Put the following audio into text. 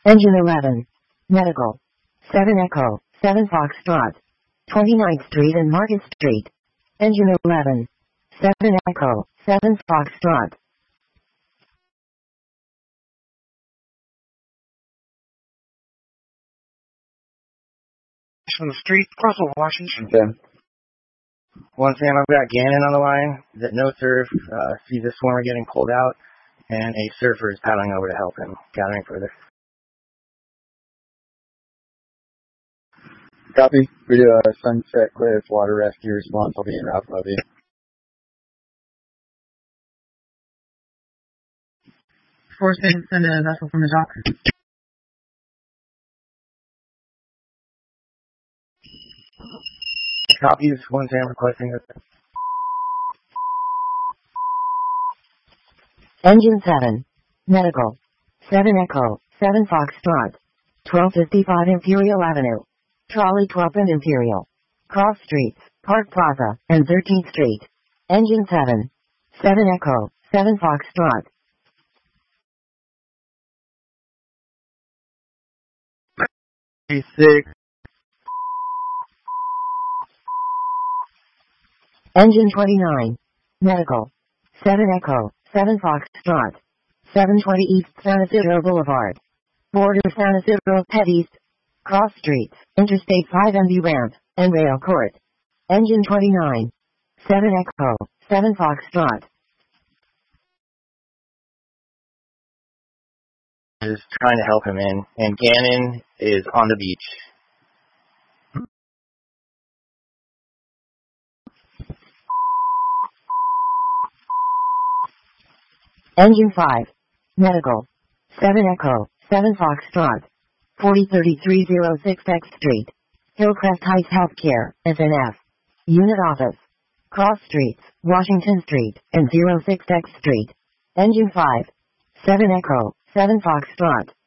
Engine 11. Medical. 7 Echo, 7 Foxtrot. 29th Street and Market Street. Engine 11. 7 Echo, 7 Foxtrot. From the street, Russell, Washington. One Sam, I've got Gannon on the line. That no surf, sees a swimmer getting pulled out, and a surfer is paddling over to help him. Gathering further. Copy. We do a Sunset Cliff water rescue response. I'll be in route above you. Force didn't send a vessel from the dock. Copies. One Sam requesting it. Engine 7. Medical. 7 Echo, 7 Foxtrot. 1255 Imperial Avenue. Trolley 12 and Imperial. Cross Streets, Park Plaza, and 13th Street. Engine 7. 7 Echo, 7 Foxtrot. Six. Engine 29. Medical. 7 Echo, 7 Foxtrot. 720 East San Isidro Boulevard. Border San Isidro Pet East. Cross Streets, Interstate 5 MV Ramp, and Rail Court. Engine 29. 7 Echo, 7 Foxtrot. Is trying to help him in, and Gannon is on the beach. Engine 5. Medical. 7 Echo, 7 Foxtrot. 403306 X Street. Hillcrest Heights Healthcare, SNF. Unit Office. Cross Streets, Washington Street, and 06 X Street. Engine 5. 7 Echo, 7 Foxtrot.